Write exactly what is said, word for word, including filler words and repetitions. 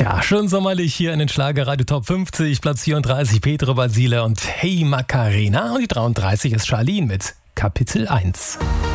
Ja, schön sommerlich hier in den Schlagerradio Top fünfzig, Platz vierunddreißig Pedro Basile und Hey Macarena und die dreiunddreißig ist Charlene mit Kapitel eins.